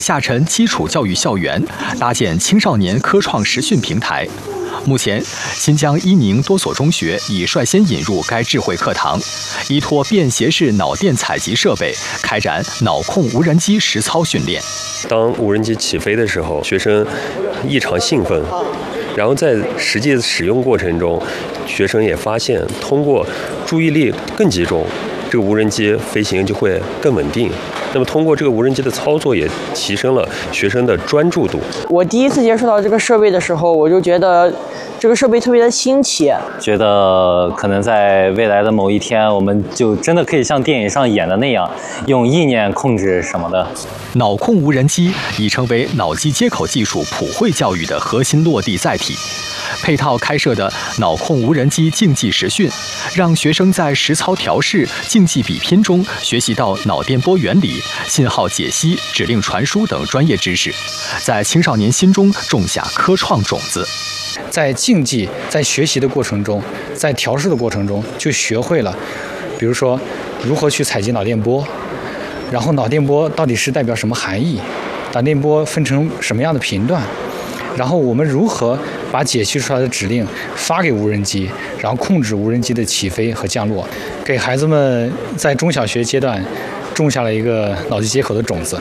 下沉基础教育校园，搭建青少年科创实训平台。目前，新疆伊宁多所中学已率先引入该智慧课堂，依托便携式脑电采集设备，开展脑控无人机实操训练。 当无人机起飞的时候，学生异常兴奋，然后在实际使用过程中，学生也发现，通过注意力更集中，这个无人机飞行就会更稳定。那么通过这个无人机的操作，也提升了学生的专注度。 我第一次接触到这个设备的时候，我就觉得这个设备特别的新奇， 觉得可能在未来的某一天，我们就真的可以像电影上演的那样，用意念控制什么的。 脑控无人机已成为脑机接口技术普惠教育的核心落地载体。配套开设的脑控无人机竞技实训，让学生在实操调试、竞技比拼中学习到脑电波原理、信号解析、指令传输等专业知识，在青少年心中种下科创种子。 在竞技、在学习的过程中，在调试的过程中，就学会了，比如说如何去采集脑电波，然后脑电波到底是代表什么含义，脑电波分成什么样的频段，然后我们如何把解析出来的指令发给无人机，然后控制无人机的起飞和降落，给孩子们在中小学阶段种下了一个脑机接口的种子。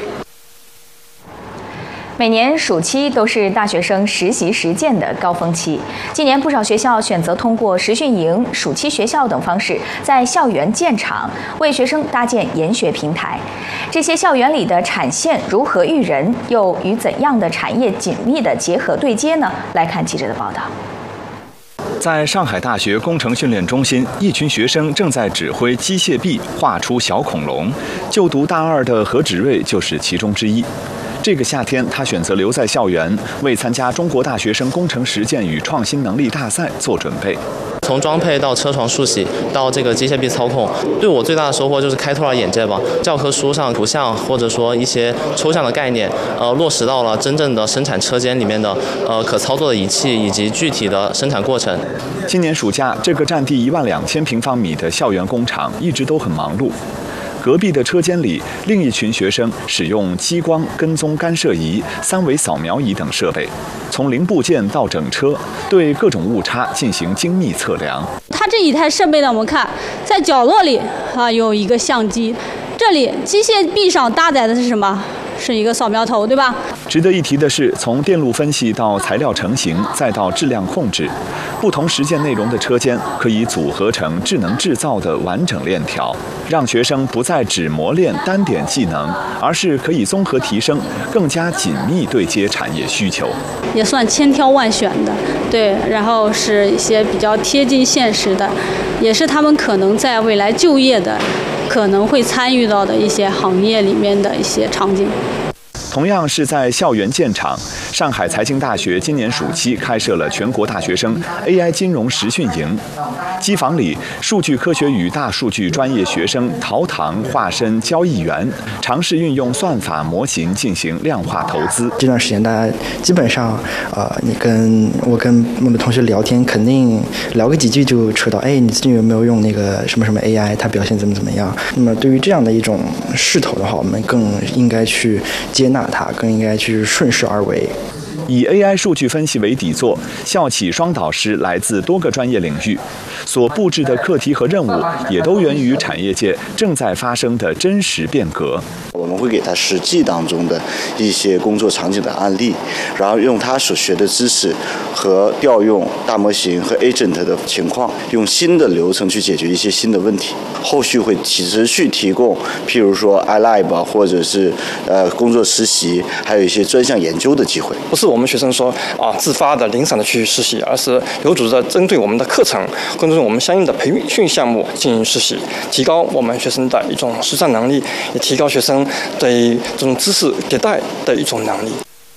每年暑期都是大学生实习实践的高峰期。今年不少学校选择通过实训营、暑期学校等方式，在校园建厂，为学生搭建研学平台。这些校园里的产线如何育人，又与怎样的产业紧密的结合对接呢？来看记者的报道。 在上海大学工程训练中心，一群学生正在指挥机械臂画出小恐龙。就读大二的何芷睿就是其中之一。这个夏天，他选择留在校园，为参加中国大学生工程实践与创新能力大赛做准备。 从装配到车床竖起，到这个机械臂操控，对我最大的收获就是开拓了眼界吧。教科书上图像或者说一些抽象的概念，落实到了真正的生产车间里面的可操作的仪器以及具体的生产过程。 今年暑假，这个占地12000平方米的校园工厂一直都很忙碌。隔壁的车间里，另一群学生使用激光跟踪干涉仪、3维扫描仪等设备，从零部件到整车，对各种误差进行精密测量。 它这一台设备呢，我们看在角落里有一个相机，这里机械臂上搭载的是什么？是一个扫描头，对吧？ 值得一提的是，从电路分析到材料成型，再到质量控制，不同实践内容的车间可以组合成智能制造的完整链条，让学生不再只磨练单点技能，而是可以综合提升，更加紧密对接产业需求。 也算千挑万选的，对，然后是一些比较贴近现实的，也是他们可能在未来就业的可能会参与到的一些行业里面的一些场景。 同样是在校园建厂，上海财经大学今年暑期开设了全国大学生 AI 金融实训营。机房里，数据科学与大数据专业学生陶唐化身交易员，尝试运用算法模型进行量化投资。 这段时间，大家基本上，我跟我的同学聊天，肯定聊个几句就扯到，哎，你最近有没有用那个什么什么 AI？ 它表现怎么样？那么对于这样的一种势头的话，我们更应该去接纳它，更应该去顺势而为。 以 AI 数据分析为底座，校企双导师来自多个专业领域，所布置的课题和任务也都源于产业界正在发生的真实变革。 我们会给他实际当中的一些工作场景的案例，然后用他所学的知识和调用大模型和 agent 的情况，用新的流程去解决一些新的问题。后续会持续提供，譬如说 iLab 或者是工作实习，还有一些专项研究的机会。 不是我们学生说自发的零散的去实习，而是有组织的针对我们的课程，跟着我们相应的培训项目进行实习，提高我们学生的一种实战能力，也提高学生对这种知识迭代的一种能力。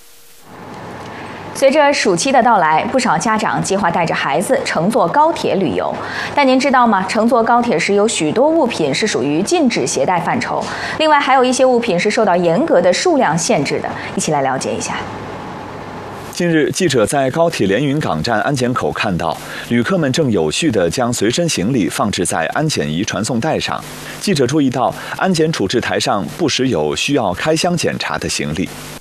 随着暑期的到来，不少家长计划带着孩子乘坐高铁旅游。但您知道吗？乘坐高铁时有许多物品是属于禁止携带范畴，另外还有一些物品是受到严格的数量限制的。一起来了解一下。 近日，记者在高铁连云港站安检口看到，旅客们正有序地将随身行李放置在安检仪传送带上。记者注意到，安检处置台上不时有需要开箱检查的行李。